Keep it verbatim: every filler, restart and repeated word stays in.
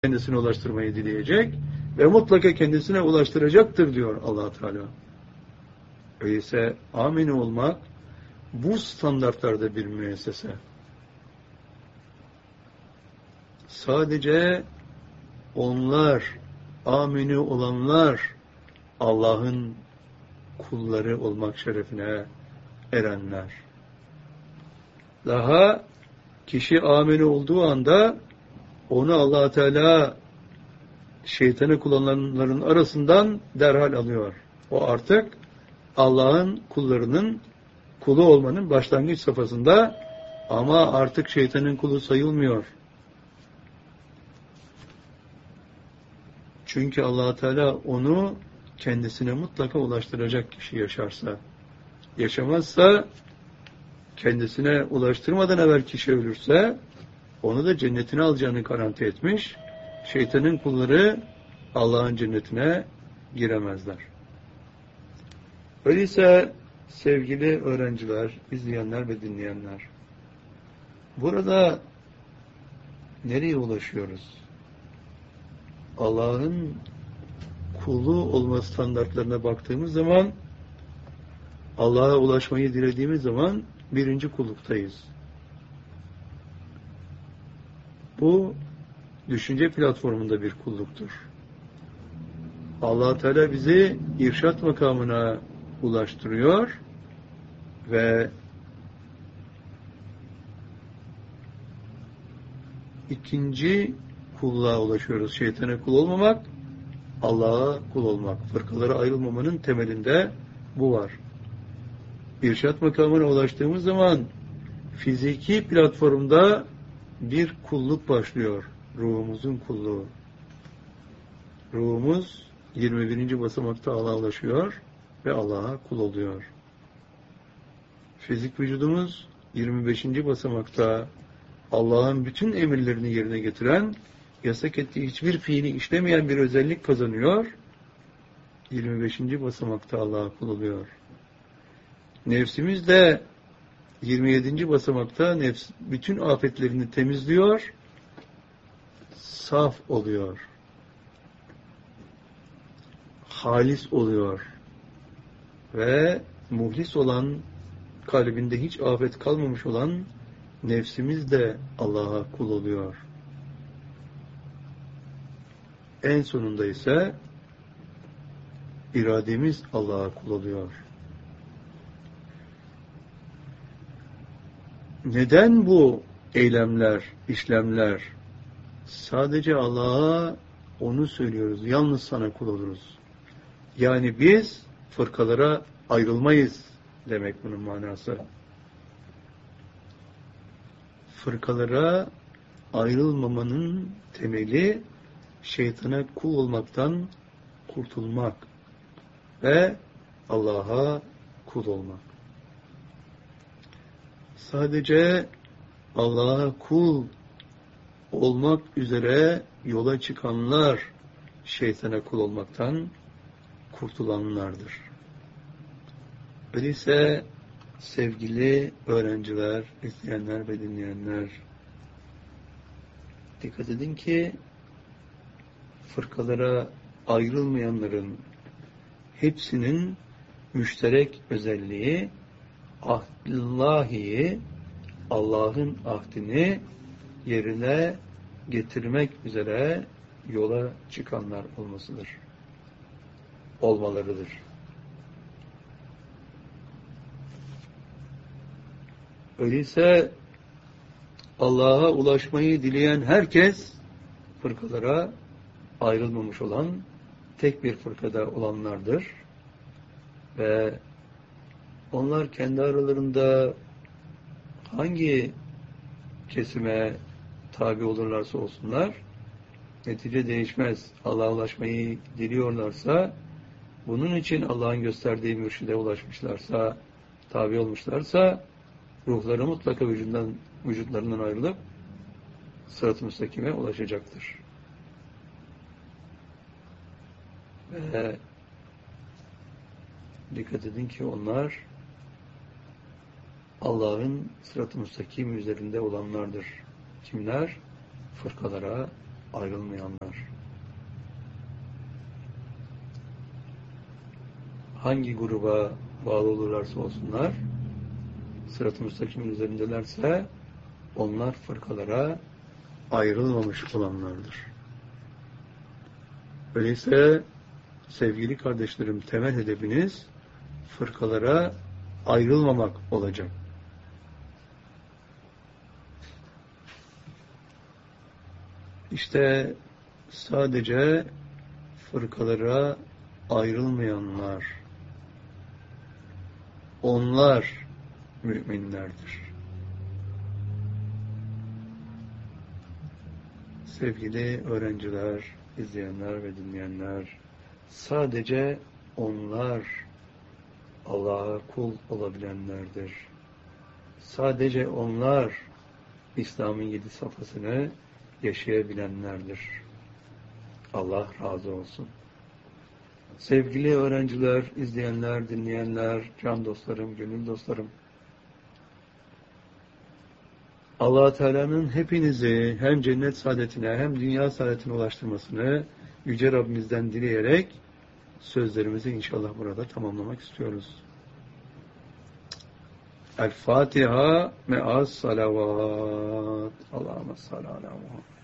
kendisine ulaştırmayı dileyecek ve mutlaka kendisine ulaştıracaktır diyor Allah Teala. Öyleyse amin olmak bu standartlarda bir müessese. Sadece onlar, amini olanlar Allah'ın kulları olmak şerefine erenler. Daha kişi amini olduğu anda onu Allah Teala şeytanı kullananların arasından derhal alıyor. O artık Allah'ın kullarının kulu olmanın başlangıç safhasında, ama artık şeytanın kulu sayılmıyor. Çünkü Allah Teala onu kendisine mutlaka ulaştıracak kişi yaşarsa. Yaşamazsa, kendisine ulaştırmadan evvel kişi ölürse, onu da cennetine alacağını garanti etmiş. Şeytanın kulları Allah'ın cennetine giremezler. Öyleyse sevgili öğrenciler, izleyenler ve dinleyenler, burada nereye ulaşıyoruz? Allah'ın kulu olma standartlarına baktığımız zaman, Allah'a ulaşmayı dilediğimiz zaman birinci kulluktayız. Bu düşünce platformunda bir kulluktur. Allah Teala bizi irşat makamına ulaştırıyor ve ikinci kulluğa ulaşıyoruz. Şeytana kul olmamak, Allah'a kul olmak. Fırkalara ayrılmamanın temelinde bu var. İrşat makamına ulaştığımız zaman fiziki platformda bir kulluk başlıyor. Ruhumuzun kulluğu. Ruhumuz yirmi birinci basamakta Allah'a ulaşıyor ve Allah'a kul oluyor. Fizik vücudumuz yirmi beşinci basamakta Allah'ın bütün emirlerini yerine getiren, yasak ettiği hiçbir fiili işlemeyen bir özellik kazanıyor. yirmi beşinci basamakta Allah'a kul oluyor. Nefsimiz de yirmi yedinci basamakta nefs bütün afetlerini temizliyor, saf oluyor, halis oluyor ve muhlis olan, kalbinde hiç afet kalmamış olan nefsimiz de Allah'a kul oluyor. En sonunda ise irademiz Allah'a kul oluyor. Neden bu eylemler, işlemler? Sadece Allah'a onu söylüyoruz. Yalnız sana kul oluruz. Yani biz fırkalara ayrılmayız demek bunun manası. Fırkalara ayrılmamanın temeli şeytana kul olmaktan kurtulmak ve Allah'a kul olmak. Sadece Allah'a kul olmak üzere yola çıkanlar şeytana kul olmaktan kurtulanlardır. Öyleyse sevgili öğrenciler, izleyenler ve dinleyenler, dikkat edin ki fırkalara ayrılmayanların hepsinin müşterek özelliği ahdillahiyi, Allah'ın ahdini yerine getirmek üzere yola çıkanlar olmasıdır. Olmalarıdır. Öyleyse Allah'a ulaşmayı dileyen herkes fırkalara ayrılmamış olan tek bir fırkada olanlardır. Ve onlar kendi aralarında hangi kesime tabi olurlarsa olsunlar, netice değişmez. Allah'a ulaşmayı diliyorlarsa, bunun için Allah'ın gösterdiği mürşide ulaşmışlarsa, tabi olmuşlarsa, ruhları mutlaka vücudundan, vücutlarından ayrılıp sırat-ı müstakime ulaşacaktır. Ve dikkat edin ki onlar Allah'ın sırat-ı müstakim üzerinde olanlardır. Kimler? Fırkalara ayrılmayanlar. Hangi gruba bağlı olurlarsa olsunlar, sırat-ı müstakimin üzerindelerse onlar fırkalara ayrılmamış olanlardır. Öyleyse sevgili kardeşlerim, temel hedefiniz fırkalara ayrılmamak olacak. İşte sadece fırkalara ayrılmayanlar, onlar müminlerdir. Sevgili öğrenciler, izleyenler ve dinleyenler, sadece onlar Allah'a kul olabilenlerdir. Sadece onlar İslam'ın yedi safhasını yaşayabilenlerdir. Allah razı olsun. Sevgili öğrenciler, izleyenler, dinleyenler, can dostlarım, gönül dostlarım, Allah Teala'nın hepinizi hem cennet saadetine hem dünya saadetine ulaştırmasını Yüce Rabbimizden dileyerek sözlerimizi inşallah burada tamamlamak istiyoruz. El Fatiha me'as salavat. Allahümme salli ala Muhammed.